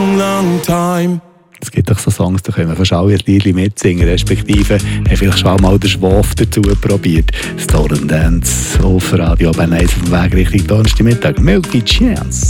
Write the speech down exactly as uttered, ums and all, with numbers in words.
long time. Es gibt doch so Songs, da können wir fast alle ein Liedchen mitsingen, respektive haben vielleicht schon mal den Schwaf dazu probiert. Stolen Dance auf Radio Bern eins auf dem Weg Richtung Donnerstagmittag. Milky Chance.